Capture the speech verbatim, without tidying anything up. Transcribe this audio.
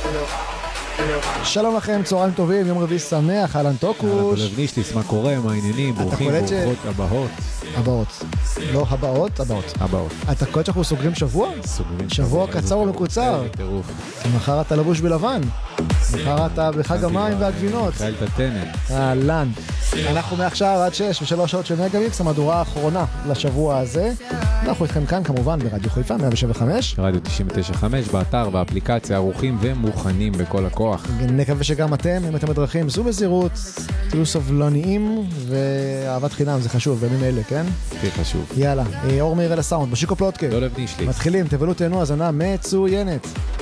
שלום לכם, צהריים טובים, יום רביעי שמח, אהלן טוקוש. אהלן נישליס, מה קורה, מה העניינים, ברוכים, ברוכות, הבאות. הבאות. לא הבאות, הבאות. הבאות. אתה קולט שאנחנו סוגרים שבוע? סוגרים שבוע קצר ומקוצר. מחר אתה לבוש בלבן. מחר אתה בחג המים והגבינות. חייל תתנת. אהלן. אנחנו מעכשיו עד שש ושלוש שעות של מגה-מיקס, המהדורה האחרונה לשבוע הזה. אנחנו איתכם כאן כמובן ברדיו חיפה, מאה שבע וחמש. רדיו תשעים ותשע חמש, באתר והאפליקציה, ערוכים ומוכנים בכל הכוח. נקווה שגם אתם, אם אתם בדרכים, זו בזהירות, תהיו סבלניים, ואהבת חינם זה חשוב, בימים אלה, כן? הכי חשוב. יאללה, אור מאיר אל הסאונד, בשיקו פלוטקה. לא לבני שלי. מתחילים, תבלו תהנו, הזנה מצוינת.